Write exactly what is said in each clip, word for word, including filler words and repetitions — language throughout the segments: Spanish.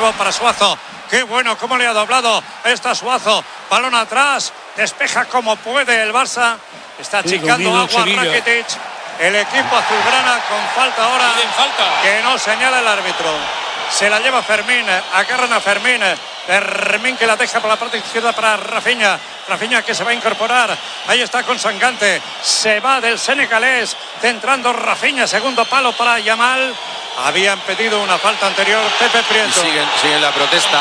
nuevo para Suazo. Qué bueno, cómo le ha doblado esta Suazo. Balón atrás, despeja como puede el Barça. Está achicando agua Rakitic. El equipo azulgrana con falta ahora. Falta. Que no señala el árbitro. Se la lleva Fermín, agarran a Fermín. Fermín que la deja por la parte izquierda para Rafinha. Rafinha que se va a incorporar. Ahí está con Sangante. Se va del senegalés. Centrando Rafinha. Segundo palo para Yamal. Habían pedido una falta anterior. Pepe Prieto. Y siguen, siguen la protesta.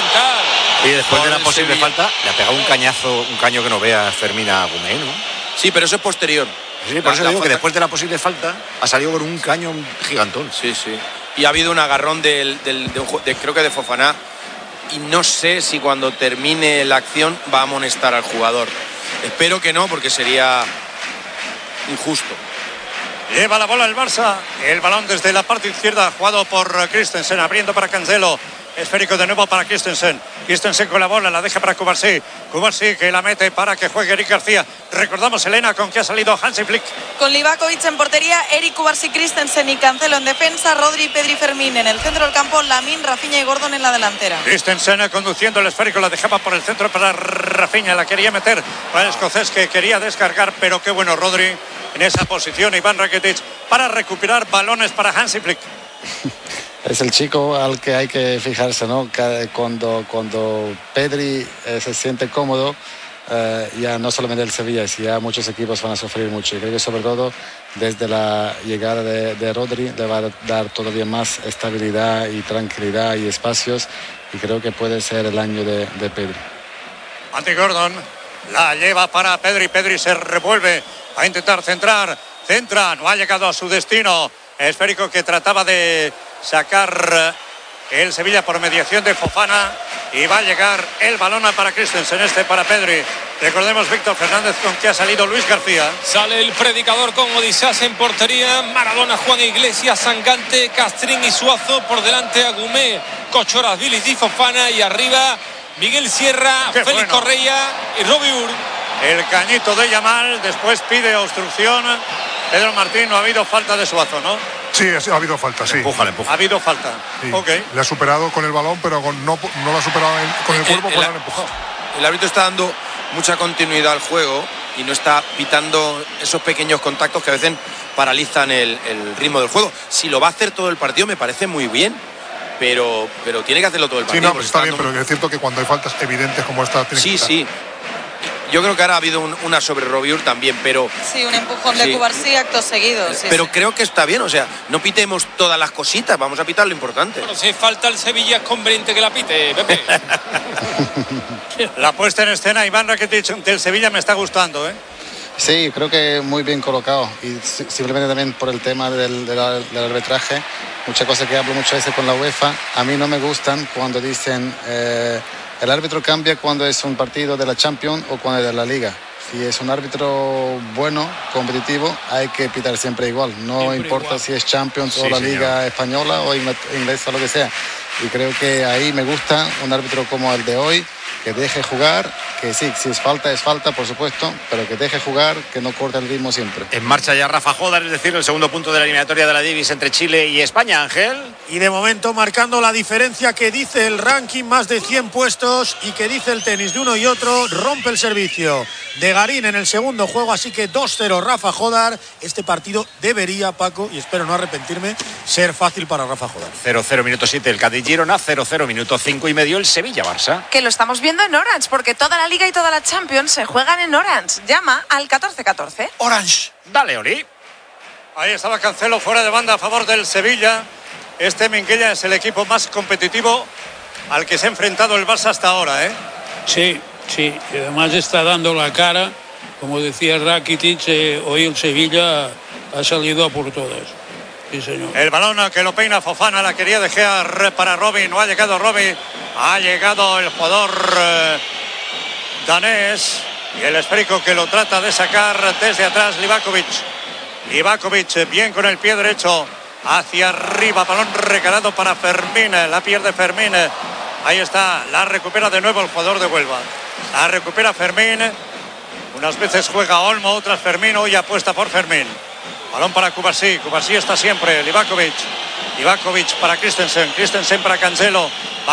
Y después de la posible falta, le ha pegado un cañazo, un caño que no vea Fermín a Gumé, ¿no? Sí, pero eso es posterior. Sí, por eso digo que después de la posible falta ha salido con un caño gigantón. Sí, sí. Y ha habido un agarrón del, del, de, de, creo que de Fofana. Y no sé si cuando termine la acción va a amonestar al jugador. Espero que no, porque sería injusto. Lleva la bola el Barça. El balón desde la parte izquierda, jugado por Christensen, abriendo para Cancelo. Esférico de nuevo para Christensen. Christensen con la bola, la deja para Cubarsí. Cubarsí que la mete para que juegue Eric García. Recordamos, Elena, con que ha salido Hansi Flick. Con Livakovic en portería, Eric, Cubarsí, Christensen y Cancelo en defensa, Rodri, Pedri, Fermín en el centro del campo, Lamine, Rafinha y Gordon en la delantera. Christensen conduciendo el esférico, la dejaba por el centro para Rafinha, la quería meter para el escocés que quería descargar, pero qué bueno Rodri en esa posición. Iván Rakitic para recuperar balones para Hansi Flick. Es el chico al que hay que fijarse, ¿no? Cuando, cuando Pedri eh, se siente cómodo, eh, ya no solamente el Sevilla, si ya muchos equipos van a sufrir mucho. Y creo que sobre todo desde la llegada de, de Rodri le va a dar todavía más estabilidad y tranquilidad y espacios. Y creo que puede ser el año de, de Pedri. Andy Gordon la lleva para Pedri. Pedri se revuelve a intentar centrar. Centra, no ha llegado a su destino. Esférico que trataba de sacar el Sevilla por mediación de Fofana y va a llegar el balón para Christensen, este para Pedri. Recordemos Víctor Fernández con que ha salido Luis García. Sale el predicador con Odisás en portería, Maradona, Juan Iglesias, Sangante, Castrín y Suazo, por delante Agumé, Cochoras, Vilis y Fofana, y arriba Miguel Sierra, Qué Félix bueno. Correia y Robbie Ur. El cañito de Yamal, después pide obstrucción. Pedro Martín, no ha habido falta de Suazo, ¿no? Sí, ha habido falta, sí. Empuja, empuja. Ha habido falta. Sí. Okay. Le ha superado con el balón, pero con, no, no lo ha superado en, con el, el cuerpo, pues le han empujado. El árbitro está dando mucha continuidad al juego y no está pitando esos pequeños contactos que a veces paralizan el, el ritmo del juego. Si lo va a hacer todo el partido me parece muy bien, pero, pero tiene que hacerlo todo el partido. Sí, no, pues está bien, dando... pero es cierto que cuando hay faltas evidentes como esta... Tiene Sí, que sí. Yo creo que ahora ha habido un, una sobre Robiur también, pero... Sí, un empujón de sí. Cubarsí acto seguido. Sí, pero sí. creo que está bien, o sea, no pitemos todas las cositas, vamos a pitar lo importante. Bueno, si falta el Sevilla es conveniente que la pite, Pepe. La puesta en escena, Iván Rakitic del Sevilla me está gustando, ¿eh? Sí, creo que muy bien colocado y simplemente también por el tema del, del, del arbitraje, muchas cosas que hablo muchas veces con la UEFA, a mí no me gustan cuando dicen eh, el árbitro cambia cuando es un partido de la Champions o cuando es de la Liga. Si es un árbitro bueno, competitivo, hay que pitar siempre igual, no siempre importa igual. Si es Champions sí, o la señor. Liga española o inglesa o lo que sea. Y creo que ahí me gusta un árbitro como el de hoy, que deje jugar, que sí, si es falta, es falta, por supuesto, pero que deje jugar, que no corte el ritmo siempre. En marcha ya Rafa Jodar, es decir, el segundo punto de la eliminatoria de la Davis entre Chile y España, Ángel. Y de momento marcando la diferencia que dice el ranking, más de cien puestos, y que dice el tenis de uno y otro, rompe el servicio de Garín en el segundo juego, así que dos cero Rafa Jodar. Este partido debería, Paco, y espero no arrepentirme, ser fácil para Rafa Jodar. cero cero minuto siete el Cádiz Girona, cero cero minuto cinco y medio el Sevilla Barça. Que lo estamos viendo en Orange, porque toda la Liga y toda la Champions se juegan en Orange. Llama al catorce catorce. Orange. Dale, Oli. Ahí estaba Cancelo fuera de banda a favor del Sevilla. Este Minguella es el equipo más competitivo al que se ha enfrentado el Barça hasta ahora, ¿eh? Sí, sí. Y además está dando la cara. Como decía Rakitic, eh, hoy el Sevilla ha salido a por todas. Sí, señor. El balón que lo peina Fofana, la quería dejar para Robin, no ha llegado Robin, ha llegado el jugador eh, danés, y el esférico que lo trata de sacar desde atrás Livakovic. Livakovic bien con el pie derecho hacia arriba, balón regalado para Fermín, la pierde Fermín, ahí está, la recupera de nuevo el jugador de Huelva, la recupera Fermín, unas veces juega Olmo, otras Fermín, hoy apuesta por Fermín. Balón para Cubarsí, Cubarsí está siempre, Livakovic, Livakovic para Christensen, Christensen para Cancelo.